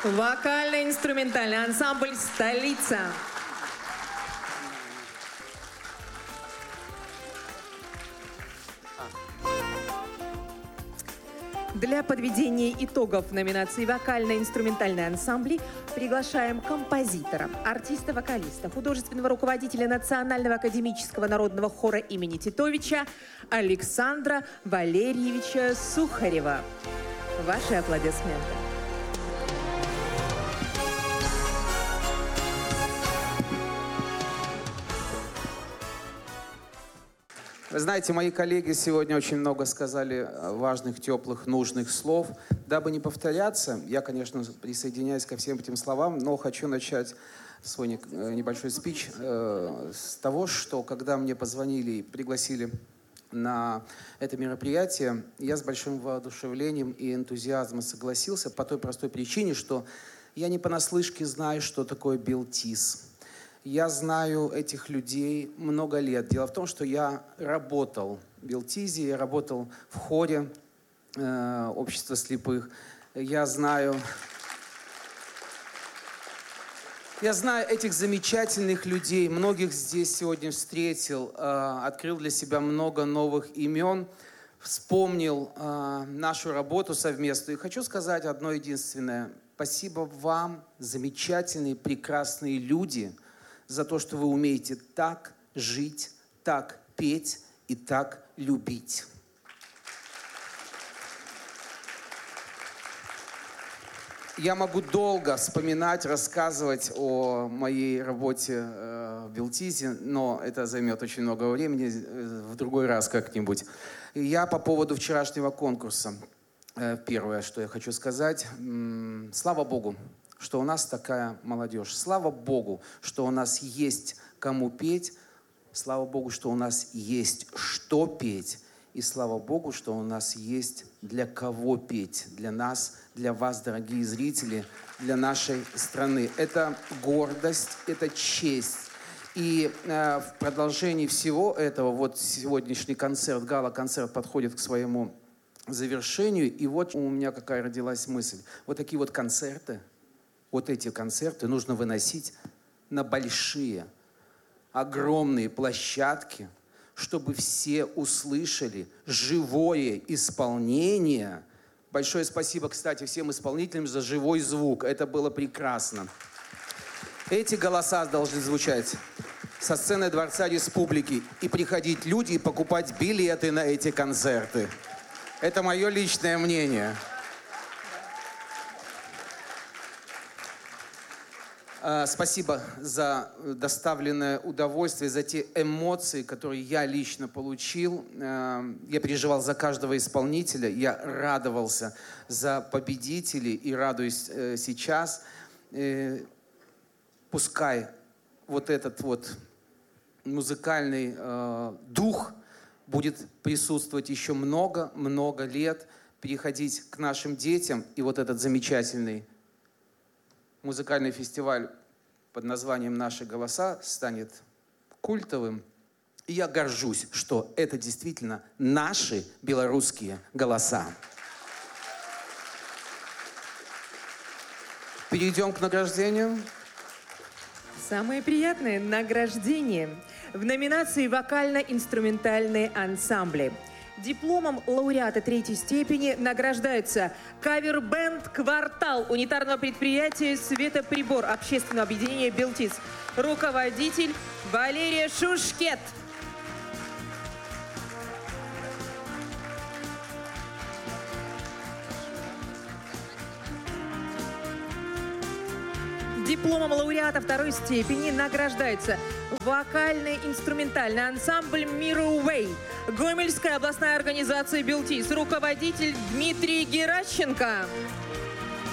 Вокально-инструментальный ансамбль «Столица». Для подведения итогов номинации «Вокально-инструментальный ансамбль» приглашаем композитора, артиста-вокалиста, художественного руководителя Национального академического народного хора имени Титовича Александра Валерьевича Сухарева. Ваши аплодисменты. Вы знаете, мои коллеги сегодня очень много сказали важных, теплых, нужных слов. Дабы не повторяться, я, конечно, присоединяюсь ко всем этим словам, но хочу начать свой небольшой спич с того, что когда мне позвонили и пригласили на это мероприятие, я с большим воодушевлением и энтузиазмом согласился по той простой причине, что я не понаслышке знаю, что такое Белтис. Я знаю этих людей много лет. Дело в том, что я работал в Белтизе, я работал в хоре общества слепых. Я знаю этих замечательных людей, многих здесь сегодня встретил, открыл для себя много новых имен, вспомнил нашу работу совместную. И хочу сказать одно единственное. Спасибо вам, замечательные, прекрасные люди, за то, что вы умеете так жить, так петь и так любить. Я могу долго вспоминать, рассказывать о моей работе в Белтизе, но это займет очень много времени, в другой раз как-нибудь. Я по поводу вчерашнего конкурса. Первое, что я хочу сказать. Слава Богу, что у нас такая молодежь. Слава Богу, что у нас есть кому петь. Слава Богу, что у нас есть что петь. И слава Богу, что у нас есть для кого петь. Для нас, для вас, дорогие зрители, для нашей страны. Это гордость, это честь. И в продолжении всего этого, вот сегодняшний концерт, гала-концерт подходит к своему завершению. И вот у меня какая родилась мысль. Вот такие вот концерты, вот эти концерты нужно выносить на большие, огромные площадки, чтобы все услышали живое исполнение. Большое спасибо, кстати, всем исполнителям за живой звук. Это было прекрасно. Эти голоса должны звучать со сцены Дворца Республики. И приходить люди и покупать билеты на эти концерты. Это мое личное мнение. Спасибо за доставленное удовольствие, за те эмоции, которые я лично получил. Я переживал за каждого исполнителя, я радовался за победителей и радуюсь сейчас. Пускай вот этот вот музыкальный дух будет присутствовать еще много-много лет, переходить к нашим детям. И вот этот замечательный музыкальный фестиваль под названием «Наши голоса» станет культовым. И я горжусь, что это действительно наши белорусские голоса. Перейдем к награждению. Самое приятное награждение в номинации «Вокально-инструментальные ансамбли». Дипломом лауреата третьей степени награждается кавер-бенд «Квартал» унитарного предприятия «Светоприбор» общественного объединения «Белтис». Руководитель Валерия Шушкет. Дипломом лауреата второй степени награждается вокально-инструментальный ансамбль «Мируэй», Гомельская областная организация «Белтис», руководитель Дмитрий Геращенко.